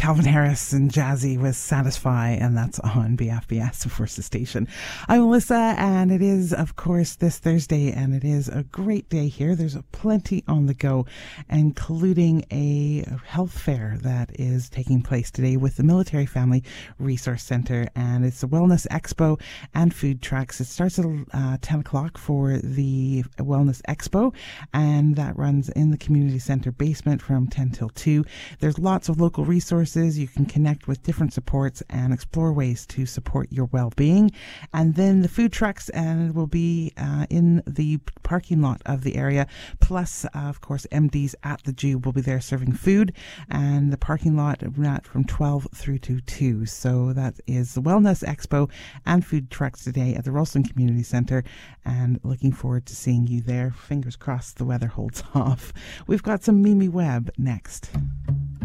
Calvin Harris and Jazzy with Satisfy, and that's on BFBS, of course, the station. I'm Melissa, and it is, of course, this Thursday, and it is a great day here. There's plenty on the go, including a health fair that is taking place today with the Military Family Resource Centre, and it's a wellness expo and food trucks. It starts at 10 o'clock for the Wellness Expo, and that runs in the community centre basement from 10 till 2. There's lots of local resources. You can connect with different supports and explore ways to support your well-being. And then the food trucks will be in the parking lot of the area. Plus, of course, MDs at the Jew will be there serving food, and the parking lot from 12 through to 2. So that is the Wellness Expo and food trucks today at the Ralston Community Centre, and looking forward to seeing you there. Fingers crossed the weather holds off. We've got some Mimi Webb next.